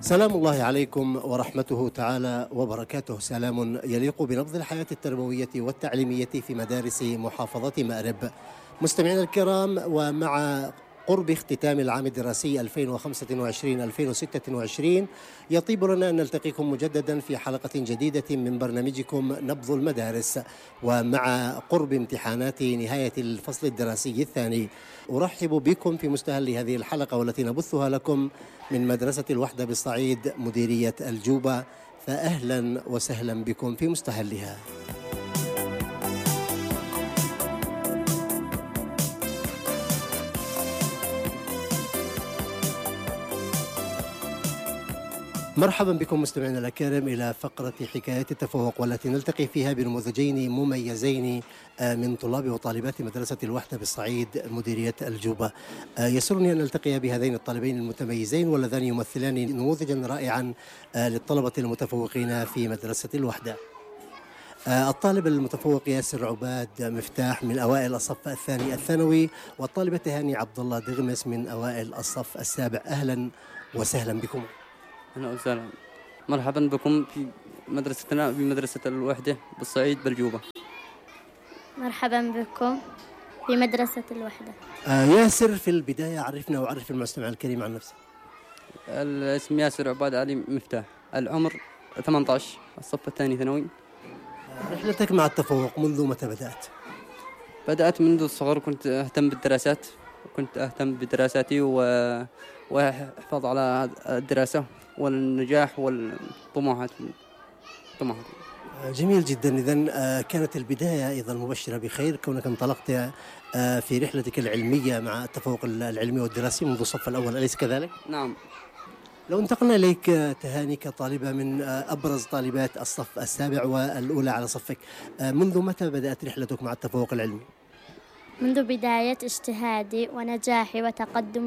سلام الله عليكم ورحمته تعالى وبركاته. سلام يليق بنبض الحياة التربوية والتعليمية في مدارس محافظة مأرب. مستمعينا الكرام، ومع قرب اختتام العام الدراسي 2025-2026 يطيب لنا أن نلتقيكم مجددا في حلقة جديدة من برنامجكم نبض المدارس، ومع قرب امتحانات نهاية الفصل الدراسي الثاني. أرحب بكم في مستهل هذه الحلقة والتي نبثها لكم من مدرسة الوحدة بالصعيد مديرية الجوبة، فأهلا وسهلا بكم في مستهلها. مرحبا بكم مستمعينا الأكارم إلى فقرة حكايات التفوق، والتي نلتقي فيها بنموذجين مميزين من طلاب وطالبات مدرسة الوحدة بالصعيد مديرية الجوبة. يسرني أن نلتقي بهذين الطالبين المتميزين واللذان يمثلان نموذجا رائعا للطلبة المتفوقين في مدرسة الوحدة. الطالب المتفوق ياسر عباد مفتاح من أوائل الصف الثاني الثانوي، والطالبة تهاني عبد الله دغمس من أوائل الصف السابع. أهلا وسهلا بكم. أهلا وسهلا، مرحبا بكم في مدرستنا في مدرسة الوحدة بالصعيد بالجوبة. مرحبا بكم في مدرسة الوحدة. ياسر، في البداية عرفنا وعرف المستمع الكريم عن نفسه. الاسم ياسر عباد علي مفتاح، العمر 18، الصف الثاني ثانوي. رحلتك مع التفوق منذ متى بدأت؟ بدأت منذ الصغر، كنت أهتم بالدراسات، كنت أهتم بدراساتي وأحفظ على الدراسة والنجاح والطموحات. جميل جدا. إذن كانت البداية أيضا مبشرة بخير، كونك انطلقت في رحلتك العلمية مع التفوق العلمي والدراسي منذ الصف الأول، أليس كذلك؟ نعم. لو انتقلنا إليك تهاني كطالبة من أبرز طالبات الصف السابع والأولى على صفك، منذ متى بدأت رحلتك مع التفوق العلمي؟ منذ بداية اجتهادي ونجاحي وتقدم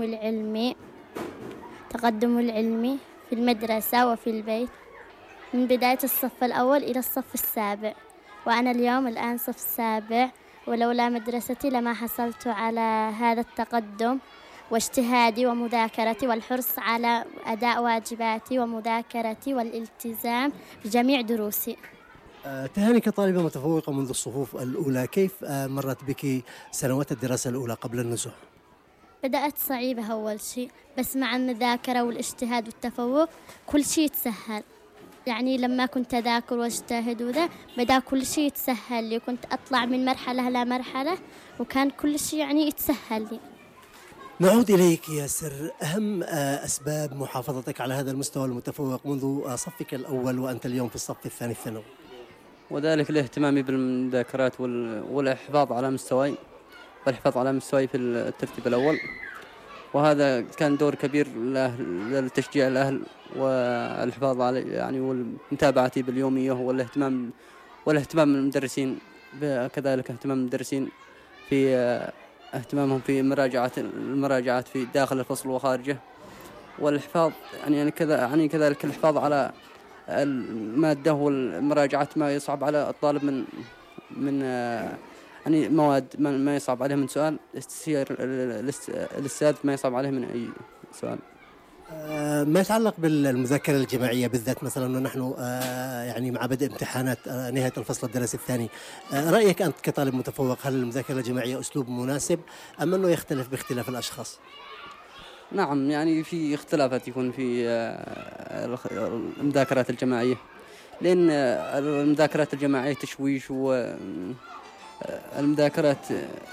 العلمي في المدرسة وفي البيت، من بداية الصف الأول إلى الصف السابع، وأنا الآن صف السابع، ولولا مدرستي لما حصلت على هذا التقدم، واجتهادي ومذاكرتي والحرص على أداء واجباتي ومذاكرتي والالتزام بجميع دروسي. تهاني كطالبة متفوقة منذ الصفوف الأولى، كيف مرت بك سنوات الدراسة الأولى قبل النزوح؟ بدأت صعيبة أول شيء، بس مع المذاكرة والاجتهاد والتفوق كل شيء يتسهل. يعني لما كنت أذاكر واجتهد وذا بدأ كل شيء يتسهل لي، كنت أطلع من مرحلة لمرحلة وكان كل شيء يعني يتسهل لي. نعود إليك ياسر، أهم أسباب محافظتك على هذا المستوى المتفوق منذ صفك الأول وأنت اليوم في الصف الثاني الثانوي؟ وذلك لاهتمامي بالمذاكرات والحفاظ على مستواي في الترتيب الأول، وهذا كان دور كبير لتشجيع الأهل والحفاظ على ومتابعتي باليومية والاهتمام من المدرسين، كذلك اهتمام المدرسين في اهتمامهم في المراجعات في داخل الفصل وخارجه، والحفاظ كذلك الحفاظ على المادة والمراجعات ما يصعب على الطالب من مواد ما يصعب عليه من سؤال، الاستاذ ما يصعب عليه من أي سؤال. ما يتعلق بالمذاكرة الجماعية بالذات، مثلا ونحن مع بدء امتحانات نهاية الفصل الدراسي الثاني، رأيك أنت كطالب متفوق، هل المذاكرة الجماعية أسلوب مناسب أم أنه يختلف باختلاف الأشخاص؟ نعم، في اختلافات يكون في المذاكرات الجماعية، لأن المذاكرات الجماعية تشويش، والمذاكرات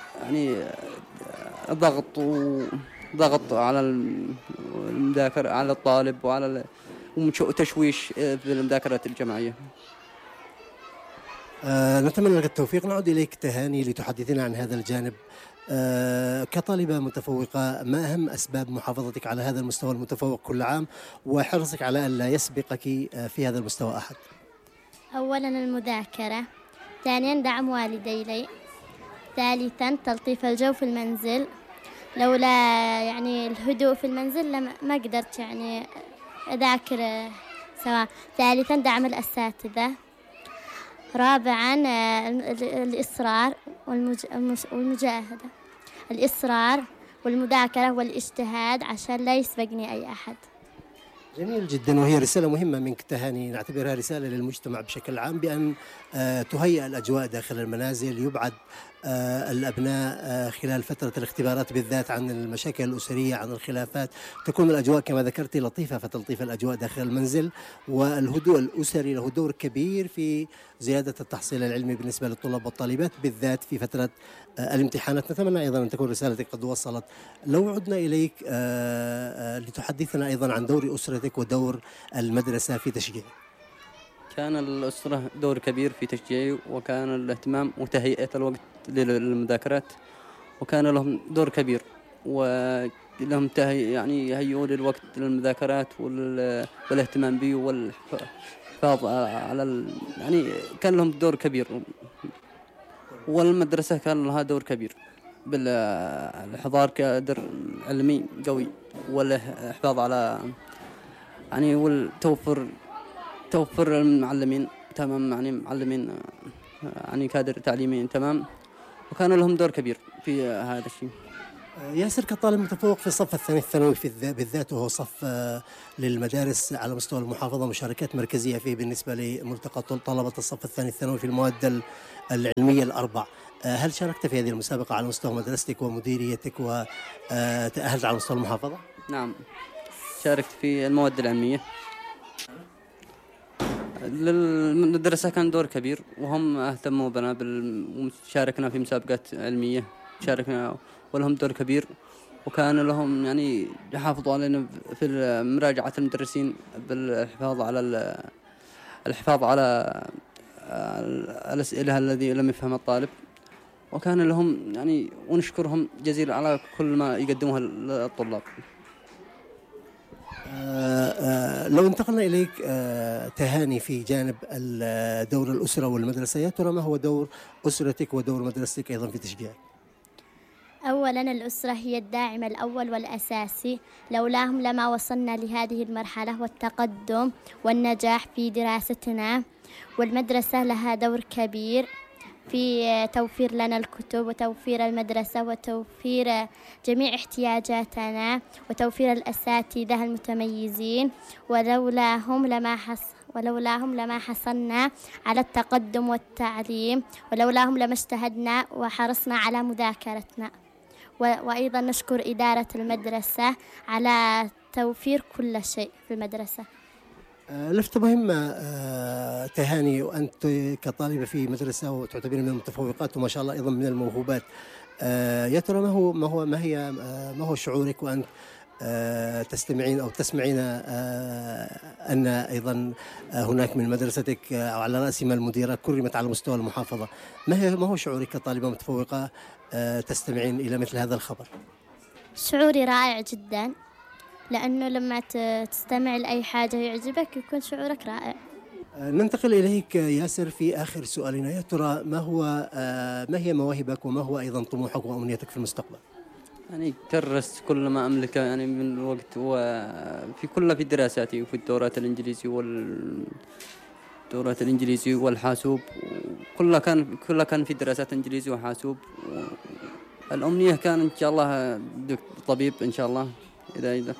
ضغط على المذاكرة على الطالب وتشويش في المذاكرات الجماعية. نتمنى لك التوفيق. نعود إليك تهاني لتحدثنا عن هذا الجانب. كطالبة متفوقة، ما أهم أسباب محافظتك على هذا المستوى المتفوق كل عام وحرصك على أن لا يسبقك في هذا المستوى أحد؟ أولا المذاكرة، ثانيا دعم والدي لي، ثالثا تلطيف الجو في المنزل، لولا الهدوء في المنزل ما قدرت أذاكر سواء، ثالثا دعم الأساتذة، رابعا الإصرار والمجاهدة، الإصرار والمذاكرة والاجتهاد عشان لا يسبقني أي أحد. جميل جدا، وهي رسالة مهمة منك تهاني، نعتبرها رسالة للمجتمع بشكل عام بأن تهيئ الأجواء داخل المنازل، يبعد الأبناء خلال فترة الاختبارات بالذات عن المشاكل الأسرية، عن الخلافات، تكون الأجواء كما ذكرت لطيفة فتلطيف الأجواء داخل المنزل. والهدوء الأسري له دور كبير في زيادة التحصيل العلمي بالنسبة للطلاب والطالبات بالذات في فترة الامتحانات. نتمنى أيضا أن تكون رسالتك قد وصلت. لو عدنا إليك لتحدثنا أيضا عن دور أسرتك ودور المدرسة في تشجيعك. كان الأسرة دور كبير في تشجيعي، وكان الاهتمام وتهيئة الوقت للمذاكرات، وكان لهم دور كبير، ولهم يعني يهيئوا للوقت للمذاكرات والاهتمام به والحفاظ على يعني كان لهم دور كبير. والمدرسة كان لها دور كبير بالحضار كادر علمي قوي، والحفاظ على يعني توفر المعلمين تمام، يعني معلمين يعني كادر تعليمي تمام، وكانوا لهم دور كبير في هذا الشيء. ياسر كطالب متفوق في الصف الثاني الثانوي بالذات، وهو صف للمدارس على مستوى المحافظة، مشاركات مركزية فيه بالنسبة لملتقى طلبة الصف الثاني الثانوي في المواد العلمية الأربع. هل شاركت في هذه المسابقة على مستوى مدرستك ومديريتك وتأهلت على مستوى المحافظة؟ نعم، شاركت في المواد العلمية. للمدرسة كان دور كبير، وهم اهتموا بنا وشاركنا في مسابقات علمية، شاركنا ولهم دور كبير، وكان لهم يعني يحافظوا علينا في مراجعة المدرسين الحفاظ على الأسئلة الذي لم يفهم الطالب، وكان لهم يعني ونشكرهم جزيلا على كل ما يقدموه للطلاب. لو انتقلنا إليك تهاني في جانب دور الأسرة والمدرسة، يا ترى ما هو دور أسرتك ودور مدرستك أيضا في تشجيعك؟ أولاً الأسرة هي الداعم الأول والأساسي، لولاهم لما وصلنا لهذه المرحلة والتقدم والنجاح في دراستنا. والمدرسة لها دور كبير في توفير لنا الكتب وتوفير المدرسة وتوفير جميع احتياجاتنا وتوفير الأساتذة المتميزين، ولولاهم لما حصلنا على التقدم والتعليم، ولولاهم لما اجتهدنا وحرصنا على مذاكرتنا. وأيضا نشكر إدارة المدرسة على توفير كل شيء في المدرسة. لفتة مهمة تهاني، وأنت كطالبة في مدرسة وتعتبرين من المتفوقات وما شاء الله أيضا من الموهوبات، يا ترى ما هو شعورك وأنت تستمعين أو تسمعين أن أيضا هناك من مدرستك أو على رأس ما المديرة كرمت على مستوى المحافظة؟ ما هو شعورك كطالبة متفوقة تستمعين إلى مثل هذا الخبر؟ شعوري رائع جدا، لأنه لما تستمع لأي حاجة يعجبك يكون شعورك رائع. ننتقل إليك ياسر في آخر سؤالنا، يا ترى ما هي مواهبك وما هو أيضا طموحك وأمنيتك في المستقبل؟ يعني كرست كل ما أملكه يعني من الوقت، في دراساتي وفي الدورات الإنجليزي والحاسوب، كلها كان في دراسات إنجليزي وحاسوب. الأمنية كان إن شاء الله طبيب إن شاء الله إذا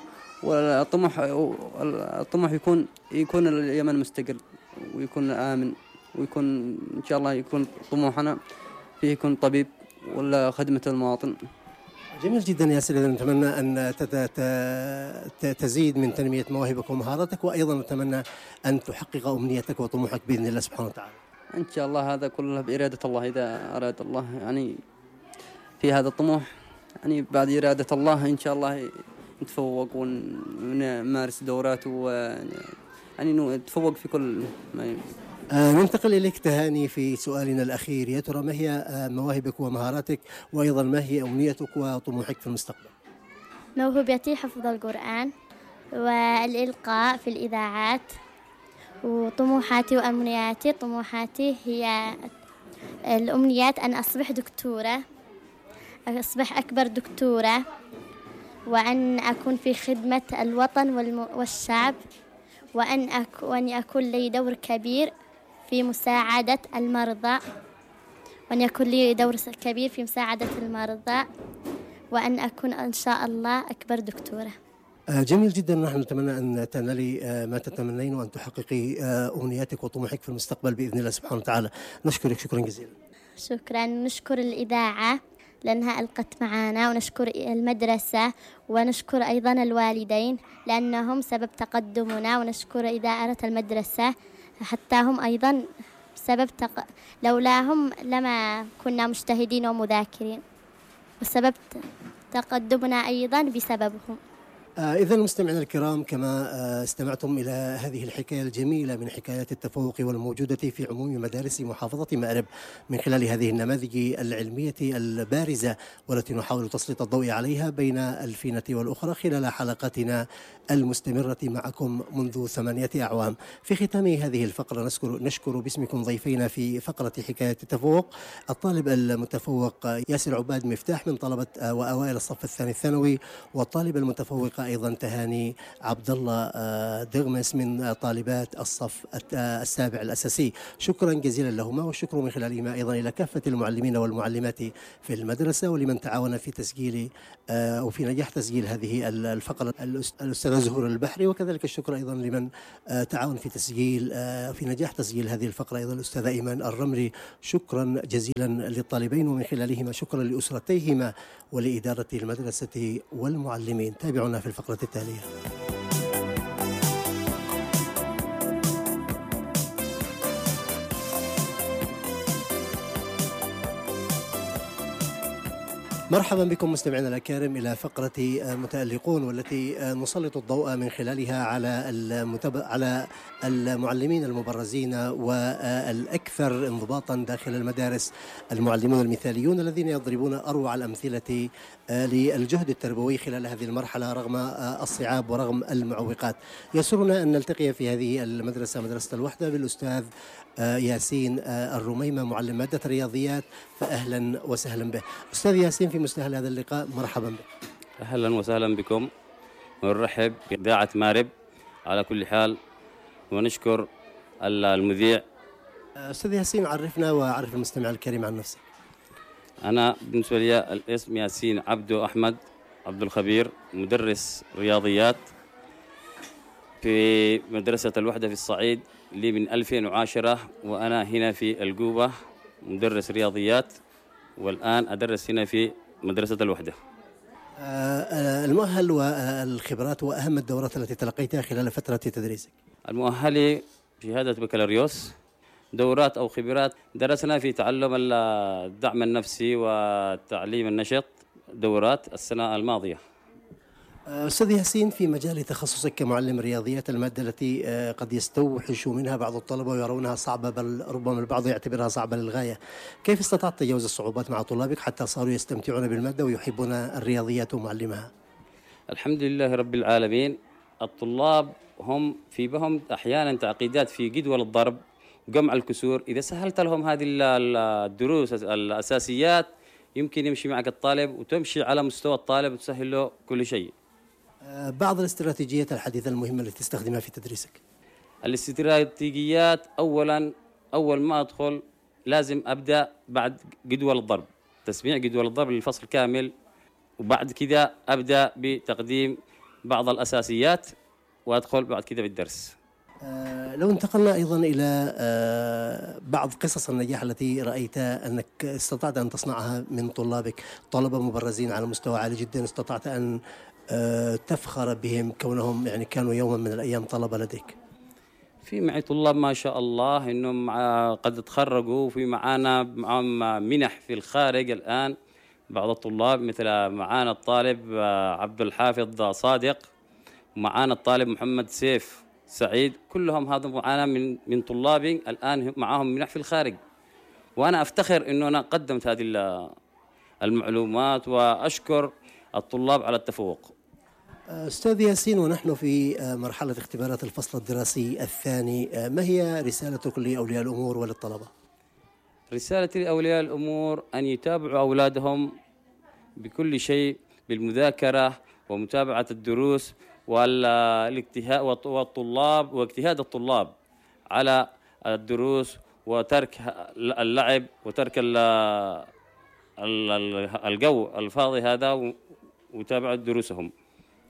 والطموح يكون اليمن مستقر ويكون آمن، ويكون إن شاء الله يكون طموحنا فيه يكون طبيب ولا خدمة المواطن. جميل جدا ياسر، إذا نتمنى أن تزيد من تنمية مواهبك ومهاراتك، وأيضا نتمنى أن تحقق أمنيتك وطموحك بإذن الله سبحانه وتعالى. إن شاء الله هذا كله بإرادة الله، إذا أراد الله يعني في هذا الطموح، يعني بعد إرادة الله إن شاء الله نتفوق ونمارس دورات يعني نتفوق في كل ما ننتقل إليك تهاني في سؤالنا الأخير، يا ترى ما هي مواهبك ومهاراتك، وأيضا ما هي أمنيتك وطموحك في المستقبل؟ موهبتي حفظ القرآن والإلقاء في الإذاعات، وطموحاتي وأمنياتي. طموحاتي هي الأمنيات أن أصبح دكتورة، أصبح أكبر دكتورة، وأن أكون في خدمة الوطن والشعب، وأن يكون لي دور كبير في مساعدة المرضى، وأن أكون إن شاء الله أكبر دكتورة. جميل جدا. نحن نتمنى أن تنالي ما تتمنين وأن تحققي أمنياتك وطموحك في المستقبل بإذن الله سبحانه وتعالى. نشكرك شكرا جزيلا. شكرا. نشكر الإذاعة لأنها ألقت معنا، ونشكر المدرسة، ونشكر أيضا الوالدين لأنهم سبب تقدمنا، ونشكر إدارة المدرسة حتى هم أيضا سبب لولاهم لما كنا مجتهدين ومذاكرين، وسبب تقدمنا أيضا بسببهم. إذا مستمعينا الكرام، كما استمعتم إلى هذه الحكاية الجميلة من حكايات التفوق والموجودة في عموم مدارس محافظة مأرب من خلال هذه النماذج العلمية البارزة والتي نحاول تسليط الضوء عليها بين الفينة والأخرى خلال حلقاتنا المستمرة معكم منذ 8 أعوام. في ختام هذه الفقرة نشكر باسمكم ضيفينا في فقرة حكاية التفوق الطالب المتفوق ياسر عباد مفتاح من طلبة وأوائل الصف الثاني الثانوي، والطالب المتفوق أيضا تهاني عبد الله دغمس من طالبات الصف السابع الأساسي. شكرا جزيلا لهما، والشكر من خلالهما أيضا إلى كافة المعلمين والمعلمات في المدرسة ولمن تعاون في تسجيل وفي نجاح تسجيل هذه الفقرة، الأستاذ زهور البحري، وكذلك الشكر أيضا لمن تعاون في تسجيل في نجاح تسجيل هذه الفقرة أيضا الأستاذة إيمان الرمري. شكرا جزيلا للطالبين ومن خلالهما شكرا لأسرتيهما ولإدارة المدرسة والمعلمين. تابعونا في الفقرة التالية. مرحبا بكم مستمعينا الأكارم إلى فقرة متألقون، والتي نسلط الضوء من خلالها على المعلمين المبرزين والأكثر انضباطا داخل المدارس، المعلمون المثاليون الذين يضربون أروع الأمثلة للجهد التربوي خلال هذه المرحلة رغم الصعاب ورغم المعوقات. يسرنا أن نلتقي في هذه المدرسة، مدرسة الوحدة، بالأستاذ ياسين الرميمة معلم مادة الرياضيات، فأهلا وسهلا به. أستاذ ياسين، في مستهل هذا اللقاء مرحبا بك. أهلا وسهلا بكم، ونرحب بإذاعة مأرب على كل حال، ونشكر المذيع. أستاذ ياسين، عرفنا وعرف المستمع الكريم عن نفسك. أنا بالنسبة لي الاسم ياسين عبدو أحمد عبد الخبير، مدرس رياضيات في مدرسة الوحدة في الصعيد لي من 2010، وأنا هنا في الجوبة مدرس رياضيات، والآن أدرس هنا في مدرسة الوحدة. المؤهل والخبرات وأهم الدورات التي تلقيتها خلال فترة تدريسك. المؤهل شهادة بكالوريوس، دورات أو خبرات درسنا في تعلم الدعم النفسي والتعليم النشط، دورات السنة الماضية. أستاذ ياسين، في مجال تخصصك كمعلم رياضيات، المادة التي قد يستوحش منها بعض الطلبة ويرونها صعبة، بل ربما البعض يعتبرها صعبة للغاية، كيف استطعت تجاوز الصعوبات مع طلابك حتى صاروا يستمتعون بالمادة ويحبون الرياضيات ومعلمها؟ الحمد لله رب العالمين. الطلاب هم في بهم أحيانا تعقيدات في جدول الضرب وجمع الكسور، إذا سهلت لهم هذه الدروس الأساسيات يمكن يمشي معك الطالب وتمشي على مستوى الطالب وتسهل له كل شيء. بعض الاستراتيجيات الحديثة المهمة التي تستخدمها في تدريسك. الاستراتيجيات، أول ما أدخل لازم أبدأ بعد جدول الضرب، تسميع جدول الضرب للفصل كامل، وبعد كذا أبدأ بتقديم بعض الأساسيات وأدخل بعد كذا بالدرس. لو انتقلنا أيضا إلى بعض قصص النجاح التي رأيتها أنك استطعت أن تصنعها من طلابك، طلبة مبرزين على مستوى عالي جدا، استطعت أن تفخر بهم كونهم يعني كانوا يوما من الأيام طلبة لديك. في معي طلاب ما شاء الله إنهم قد تخرجوا، وفي معهم منح في الخارج الآن. بعض الطلاب مثل معانا الطالب عبد الحافظ صادق، ومعانا الطالب محمد سيف سعيد، كلهم هذا معانا من طلابي الآن معهم منح في الخارج، وأنا أفتخر إنه أنا قدمت هذه المعلومات، وأشكر الطلاب على التفوق. أستاذ ياسين، ونحن في مرحلة اختبارات الفصل الدراسي الثاني، ما هي رسالتك لأولياء الأمور وللطلبة؟ رسالتي لأولياء الأمور أن يتابعوا أولادهم بكل شيء، بالمذاكرة ومتابعة الدروس واجتهاد الطلاب على الدروس، وترك اللعب وترك الجو الفاضي هذا، ويتابعوا دروسهم.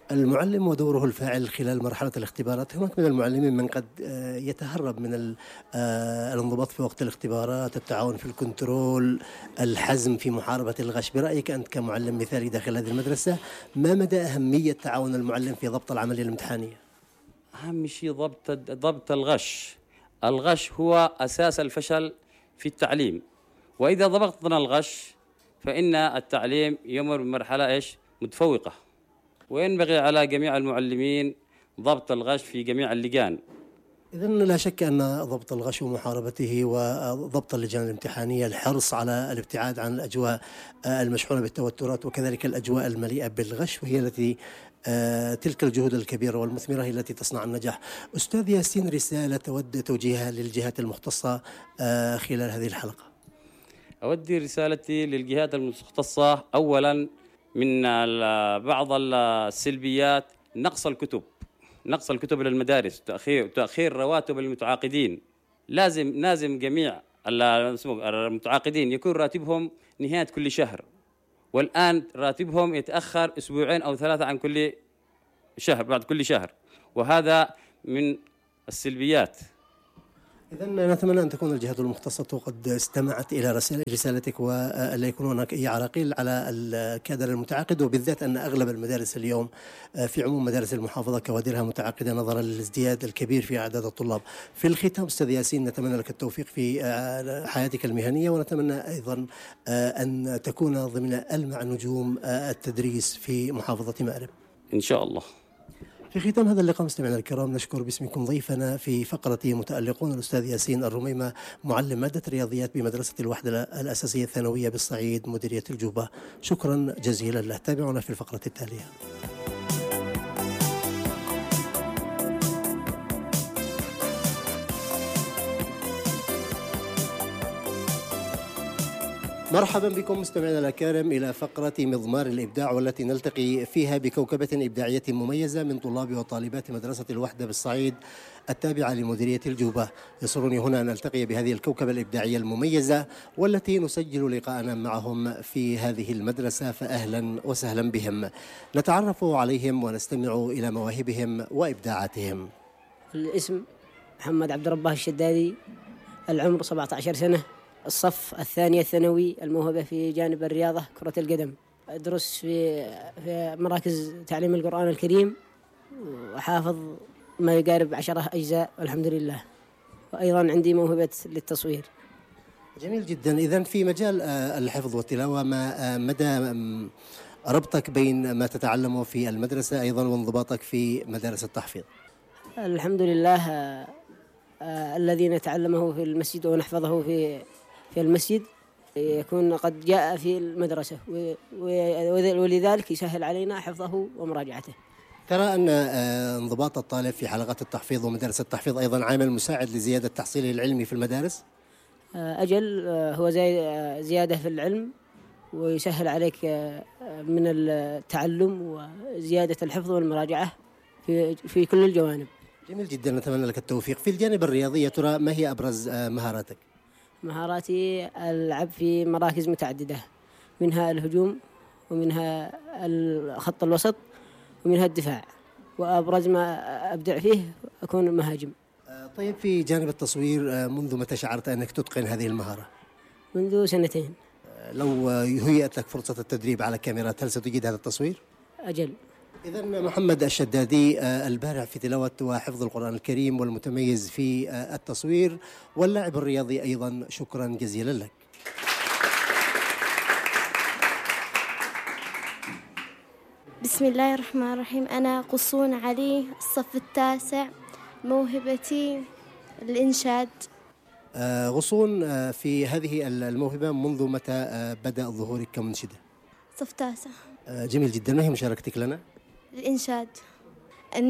المعلم ودوره الفاعل خلال مرحلة الاختبارات. هناك من المعلمين من قد يتهرب من الانضباط في وقت الاختبارات، التعاون في الكنترول، الحزم في محاربة الغش. برأيك أنت كمعلم مثالي داخل هذه المدرسة، ما مدى أهمية تعاون المعلم في ضبط العملية الامتحانية؟ أهم شيء ضبط الغش. الغش هو أساس الفشل في التعليم، وإذا ضبطنا الغش فإن التعليم يمر بمرحلة متفوقة. وينبغي على جميع المعلمين ضبط الغش في جميع اللجان. إذن لا شك أن ضبط الغش ومحاربته وضبط اللجان الامتحانية، الحرص على الابتعاد عن الأجواء المشحونة بالتوترات وكذلك الأجواء المليئة بالغش، وهي التي تلك الجهود الكبيرة والمثمرة هي التي تصنع النجاح. أستاذ ياسين، رسالة تود توجيهها للجهات المختصة خلال هذه الحلقة؟ أودي رسالتي للجهات المختصة أولا من بعض السلبيات نقص الكتب للمدارس، تأخير رواتب المتعاقدين. لازم جميع المتعاقدين يكون راتبهم نهاية كل شهر، والآن راتبهم يتأخر أسبوعين أو 3 عن كل شهر، بعد كل شهر، وهذا من السلبيات. إذن نتمنى أن تكون الجهات المختصة قد استمعت إلى رسالتك، ولا يكون هناك أي عراقيل على الكادر المتعاقد، وبالذات أن أغلب المدارس اليوم في عموم مدارس المحافظة كوادرها متعاقدة نظرا للازدياد الكبير في أعداد الطلاب. في الختام أستاذ ياسين، نتمنى لك التوفيق في حياتك المهنية، ونتمنى أيضا أن تكون ضمن ألمع نجوم التدريس في محافظة مأرب إن شاء الله. في ختام هذا اللقاء مستمعينا الكرام، نشكر باسمكم ضيفنا في فقرة متألقون الأستاذ ياسين الرميمة، معلم مادة رياضيات بمدرسة الوحدة الأساسية الثانوية بالصعيد مديرية الجوبة. شكرا جزيلا له. تابعونا في الفقرة التالية. مرحبا بكم مستمعينا الأكارم إلى فقرة مضمار الإبداع، والتي نلتقي فيها بكوكبة إبداعية مميزة من طلاب وطالبات مدرسة الوحدة بالصعيد التابعة لمديرية الجوبة. يسرني هنا أن ألتقي بهذه الكوكبة الإبداعية المميزة، والتي نسجل لقاءنا معهم في هذه المدرسة، فأهلا وسهلا بهم. نتعرف عليهم ونستمع إلى مواهبهم وإبداعاتهم. الاسم محمد عبد رباه الشدادي، العمر 17 سنة، الصف الثاني الثانوي، الموهبة في جانب الرياضة كرة القدم. أدرس في مراكز تعليم القرآن الكريم، وحافظ ما يقارب 10 أجزاء والحمد لله. وأيضا عندي موهبة للتصوير. جميل جدا. إذن في مجال الحفظ والتلاوة، ما مدى ربطك بين ما تتعلمه في المدرسة أيضا وانضباطك في مدارس التحفيظ؟ الحمد لله. الذي نتعلمه في المسجد ونحفظه في المسجد يكون قد جاء في المدرسة، ولذلك يسهل علينا حفظه ومراجعته. ترى أن انضباط الطالب في حلقات التحفيظ ومدارس التحفيظ أيضا عامل مساعد لزيادة تحصيله العلمي في المدارس؟ أجل، هو زيادة في العلم، ويسهل عليك من التعلم وزيادة الحفظ والمراجعة في كل الجوانب. جميل جدا، نتمنى لك التوفيق. في الجانب الرياضي ترى ما هي أبرز مهاراتك؟ مهاراتي ألعب في مراكز متعددة، منها الهجوم، ومنها خط الوسط، ومنها الدفاع، وأبرز ما أبدع فيه أكون مهاجم. طيب في جانب التصوير، منذ متى شعرت أنك تتقن هذه المهارة؟ منذ 2 سنين. لو هيئت لك فرصة التدريب على كاميرات، هل ستجيد هذا التصوير؟ أجل. إذن محمد الشدادي، البارع في تلاوة وحفظ القرآن الكريم، والمتميز في التصوير، واللاعب الرياضي أيضا. شكرا جزيلا لك. بسم الله الرحمن الرحيم. أنا قصون علي، الصف التاسع، موهبتي الإنشاد. غصون، في هذه الموهبة منذ متى بدأ ظهورك كمنشدة؟ صف تاسع. جميل جدا. ما هي مشاركتك لنا؟ الإنشاد.